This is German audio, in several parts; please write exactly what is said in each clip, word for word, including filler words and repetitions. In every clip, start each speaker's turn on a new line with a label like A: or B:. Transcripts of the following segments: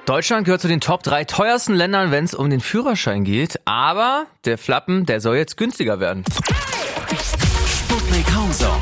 A: Deutschland gehört zu den Top drei teuersten Ländern, wenn es um den Führerschein geht. Aber der Flappen, der soll jetzt günstiger werden.
B: Sputnik Homezone.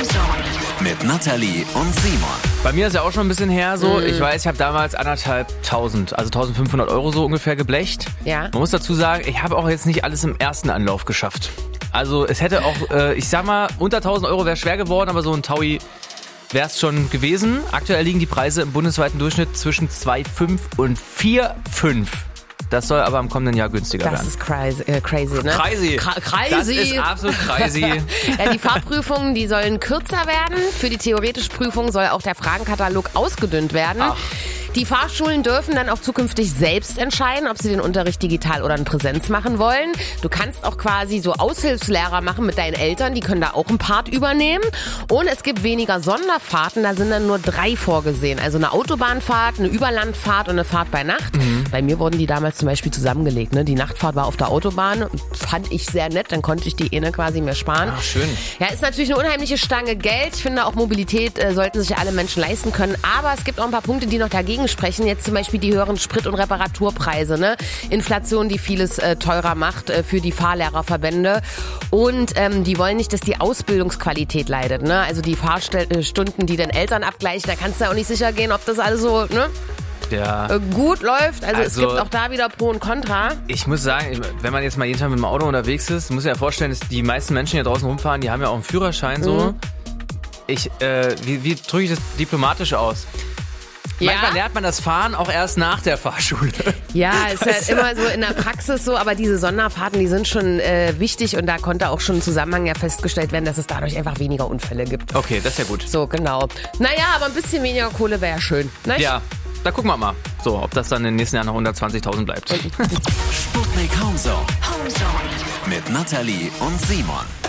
B: Mit Nathalie und Simon.
A: Bei mir ist ja auch schon ein bisschen her so. Mm. Ich weiß, ich habe damals anderthalb tausend, also eintausendfünfhundert Euro so ungefähr geblecht.
C: Ja.
A: Man muss dazu sagen, ich habe auch jetzt nicht alles im ersten Anlauf geschafft. Also es hätte auch, äh, ich sag mal, unter tausend Euro wäre schwer geworden, aber so ein Taui wäre es schon gewesen. Aktuell liegen die Preise im bundesweiten Durchschnitt zwischen zwei Komma fünf und vier Komma fünf. Das soll aber im kommenden Jahr günstiger
C: das
A: werden.
C: Das ist crazy, äh, crazy, ne?
A: Crazy.
C: Cra- crazy.
A: Das ist absolut crazy.
C: Ja, die Fahrprüfungen, die sollen kürzer werden. Für die theoretische Prüfung soll auch der Fragenkatalog ausgedünnt werden.
A: Ach.
C: Die Fahrschulen dürfen dann auch zukünftig selbst entscheiden, ob sie den Unterricht digital oder in Präsenz machen wollen. Du kannst auch quasi so Aushilfslehrer machen mit deinen Eltern, die können da auch einen Part übernehmen. Und es gibt weniger Sonderfahrten, da sind dann nur drei vorgesehen. Also eine Autobahnfahrt, eine Überlandfahrt und eine Fahrt bei Nacht. Mhm. Bei mir wurden die damals zum Beispiel zusammengelegt. Ne? Die Nachtfahrt war auf der Autobahn, fand ich sehr nett, dann konnte ich die eine quasi mir sparen.
A: Ach, schön.
C: Ja, ist natürlich eine unheimliche Stange Geld. Ich finde auch Mobilität äh, sollten sich alle Menschen leisten können. Aber es gibt auch ein paar Punkte, die noch dagegen sprechen. Jetzt zum Beispiel die höheren Sprit- und Reparaturpreise. Ne? Inflation, die vieles äh, teurer macht äh, für die Fahrlehrerverbände. Und ähm, die wollen nicht, dass die Ausbildungsqualität leidet. Ne? Also die Fahrstunden, die den Eltern abgleichen, da kannst du ja auch nicht sicher gehen, ob das alles so ne?
A: ja.
C: äh, gut läuft. Also,
A: also
C: es gibt auch da wieder Pro und Contra.
A: Ich muss sagen, wenn man jetzt mal jeden Tag mit dem Auto unterwegs ist, muss ich ja vorstellen, dass die meisten Menschen, die hier draußen rumfahren, die haben ja auch einen Führerschein. So.
C: Mhm.
A: Ich, äh, wie, wie drücke ich das diplomatisch aus?
C: Ja.
A: Manchmal lernt man das Fahren auch erst nach der Fahrschule.
C: Ja, ist halt immer so in der Praxis so, aber diese Sonderfahrten, die sind schon äh, wichtig und da konnte auch schon im Zusammenhang ja festgestellt werden, dass es dadurch einfach weniger Unfälle gibt.
A: Okay, das ist ja gut.
C: So, genau. Naja, aber ein bisschen weniger Kohle wäre ja schön. Nicht?
A: Ja, da gucken wir mal, so, ob das dann in den nächsten Jahren noch hundertzwanzigtausend bleibt.
B: Sputnik Homezone. Mit Nathalie und Simon.